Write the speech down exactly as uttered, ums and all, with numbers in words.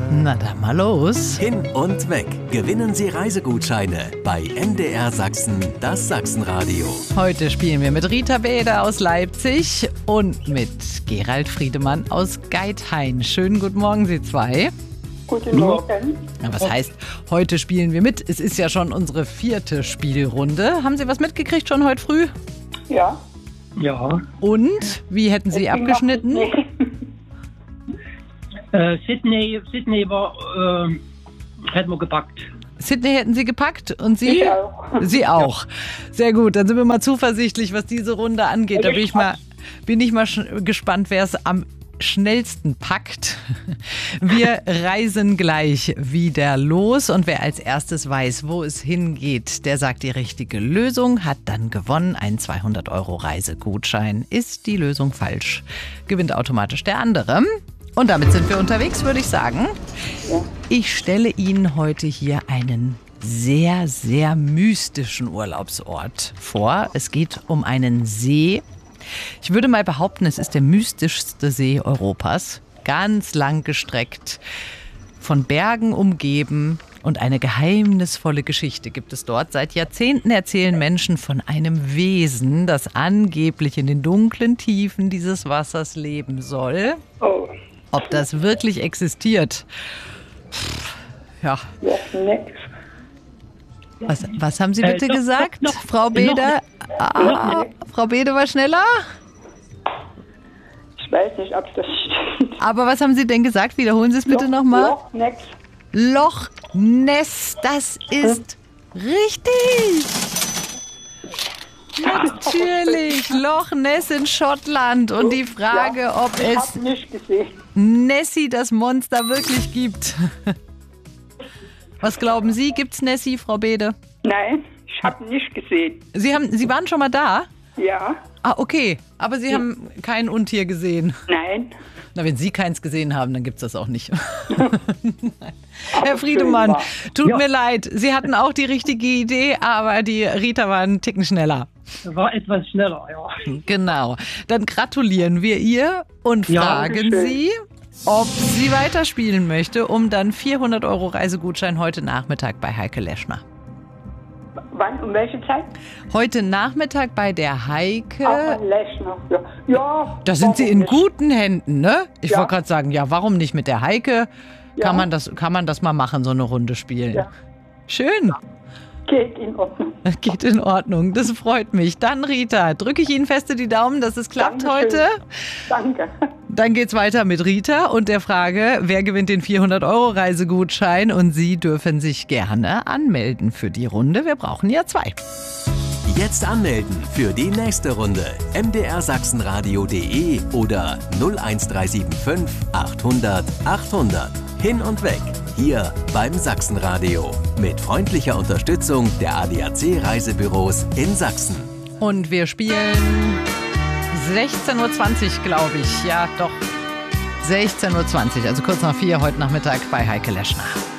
Na dann mal los. Hin und weg. Gewinnen Sie Reisegutscheine bei M D R Sachsen, das Sachsenradio. Heute spielen wir mit Rita Beder aus Leipzig und mit Gerald Friedemann aus Geithain. Schönen guten Morgen, Sie zwei. Guten Morgen. Ja, was heißt, heute spielen wir mit? Es ist ja schon unsere vierte Spielrunde. Haben Sie was mitgekriegt schon heute früh? Ja. Ja. Und? Wie hätten Sie Ich bin abgeschnitten? noch nicht- Äh, Sydney, Sydney war, äh, hätten wir gepackt. Sydney hätten Sie gepackt und Sie? Ich auch. Sie auch. Sehr gut, dann sind wir mal zuversichtlich, was diese Runde angeht. Da bin ich mal, bin ich mal sch- gespannt, wer es am schnellsten packt. Wir reisen gleich wieder los und wer als erstes weiß, wo es hingeht, der sagt die richtige Lösung, hat dann gewonnen. Ein zweihundert Euro Reisegutschein. Ist die Lösung falsch, gewinnt automatisch der andere. Und damit sind wir unterwegs, würde ich sagen. Ich stelle Ihnen heute hier einen sehr, sehr mystischen Urlaubsort vor. Es geht um einen See. Ich würde mal behaupten, es ist der mystischste See Europas. Ganz lang gestreckt, von Bergen umgeben. Und eine geheimnisvolle Geschichte gibt es dort. Seit Jahrzehnten erzählen Menschen von einem Wesen, das angeblich in den dunklen Tiefen dieses Wassers leben soll. Oh, Ob das wirklich existiert? Pff, ja. ja, nix. Was, was haben Sie bitte Äh, noch- gesagt, noch- noch- Frau Beder? Ah, Frau Beder war schneller? Ich weiß nicht, ob das stimmt. Aber was haben Sie denn gesagt? Wiederholen Sie es bitte Noch- nochmal. noch nix. Loch Ness, das ist richtig. Natürlich, Loch Ness in Schottland. Und die Frage, Ja, ob ich es hab nicht gesehen. Nessie, das Monster, wirklich gibt. Was glauben Sie, gibt's Nessie, Frau Bede? Nein, ich habe nicht gesehen. Sie, haben, Sie waren schon mal da? Ja, Ah, okay. Aber Sie haben kein Untier gesehen. nein. Na, wenn Sie keins gesehen haben, dann gibt's das auch nicht. Herr Friedemann, war. tut Ja. mir leid. Sie hatten auch die richtige Idee, aber die Rita war einen Ticken schneller. War etwas schneller, ja. Genau. Dann gratulieren wir ihr und Ja, fragen Dankeschön. Sie, ob sie weiterspielen möchte, um dann vierhundert Euro Reisegutschein heute Nachmittag bei Heike Leschner. Wann, um welche Zeit? Heute Nachmittag bei der Auch Heike. ein Lechner. Ja, ja, Da sind Sie warum in nicht? guten Händen, ne? Ich Ja. wollte gerade sagen, ja, warum nicht mit der Heike? Ja. Kann man das, kann man das mal machen, so eine Runde spielen? Ja. Schön. Geht in Ordnung. Geht in Ordnung. Das freut mich. Dann, Rita, drücke ich Ihnen feste die Daumen, dass es klappt Dankeschön. heute. Danke. Dann geht's weiter mit Rita und der Frage, wer gewinnt den vierhundert Euro Reisegutschein? Und Sie dürfen sich gerne anmelden für die Runde. Wir brauchen ja zwei. Jetzt anmelden für die nächste Runde. m d r sachsenradio punkt d e oder null eins drei sieben fünf achthundert achthundert. Hin und weg. Hier beim Sachsenradio. Mit freundlicher Unterstützung der A D A C Reisebüros in Sachsen. Und wir spielen sechzehn Uhr zwanzig, glaube ich. Ja, doch. sechzehn Uhr zwanzig, also kurz nach vier heute Nachmittag bei Heike Leschner.